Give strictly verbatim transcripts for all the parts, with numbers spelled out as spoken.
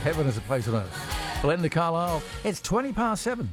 Heaven is a place on earth. Belinda Carlisle. It's twenty past seven.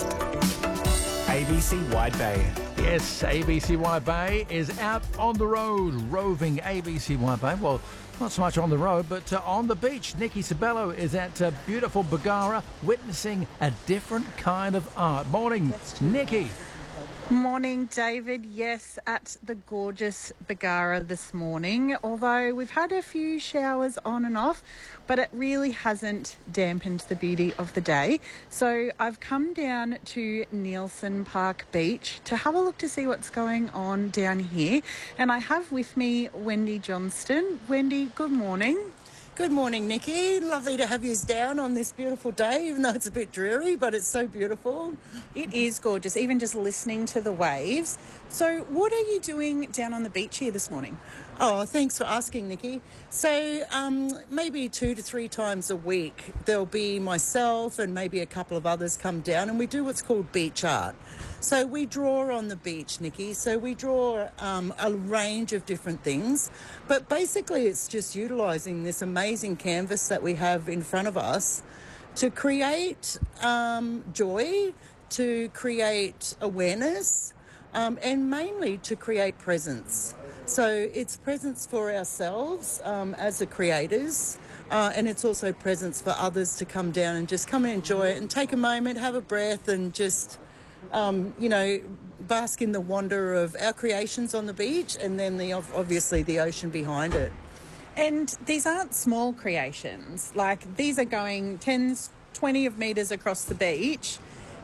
A B C Wide Bay. Yes, A B C Wide Bay is out on the road, roving A B C Wide Bay. Well, not so much on the road, but uh, on the beach. Nikki Sabello is at uh, beautiful Bargara, witnessing a different kind of art. Morning, Nikki. Morning, David. Yes, at the gorgeous Bargara this morning, although we've had a few showers on and off, but it really hasn't dampened the beauty of the day. So I've come down to Neilson Park Beach to have a look to see what's going on down here. And I have with me Wendy Johnston. Wendy, good morning. Good morning, Nikki. Lovely to have you down on this beautiful day, even though it's a bit dreary, but it's so beautiful. It is gorgeous, even just listening to the waves. So what are you doing down on the beach here this morning? Oh, thanks for asking, Nikki. So um, maybe two to three times a week, there'll be myself and maybe a couple of others come down and we do what's called beach art. So we draw on the beach, Nikki. So we draw um, a range of different things, but basically it's just utilising this amazing canvas that we have in front of us to create um, joy, to create awareness, um, and mainly to create presence. So it's presence for ourselves um, as the creators, uh, and it's also presence for others to come down and just come and enjoy it and take a moment, have a breath and just, um, you know, bask in the wonder of our creations on the beach and then the obviously the ocean behind it. And these aren't small creations, like these are going tens, twenty of metres across the beach.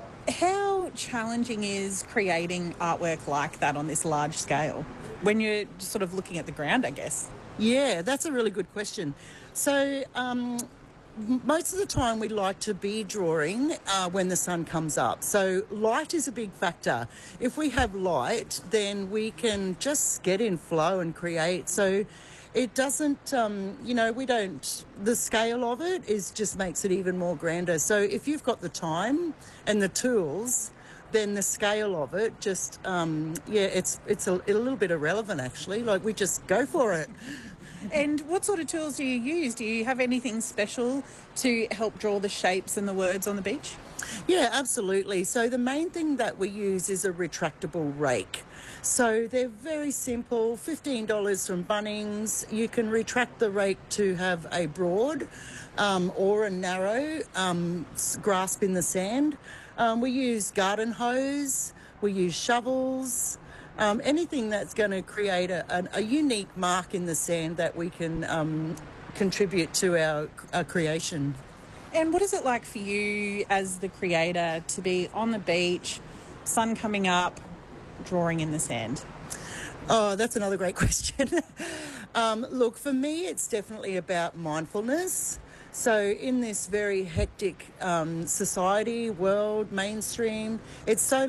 How challenging is creating artwork like that on this large scale when you're sort of looking at the ground, I guess? Yeah, that's a really good question. So um, most of the time we like to be drawing uh, when the sun comes up. So light is a big factor. If we have light, then we can just get in flow and create. So it doesn't, um, you know, we don't, the scale of it is just makes it even more grander. So if you've got the time and the tools, then the scale of it just, um, yeah, it's it's a, a little bit irrelevant actually. Like we just go for it. And what sort of tools do you use? Do you have anything special to help draw the shapes and the words on the beach? Yeah, absolutely. So the main thing that we use is a retractable rake. So they're very simple, fifteen dollars from Bunnings. You can retract the rake to have a broad um, or a narrow um, grasp in the sand. Um, we use garden hose, we use shovels, um, anything that's going to create a, a, a unique mark in the sand that we can um, contribute to our, our creation. And what is it like for you as the creator to be on the beach, sun coming up, drawing in the sand? Oh, that's another great question. um, look, for me, it's definitely about mindfulness. So in this very hectic um, society, world, mainstream, it's so